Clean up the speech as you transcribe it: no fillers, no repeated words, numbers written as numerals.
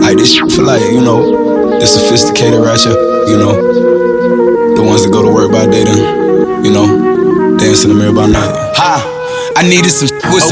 Like this shit for like, you know, the sophisticated ratchet, you know, the ones that go to work by day then, you know, dance in the mirror by night. Ha! I needed some with some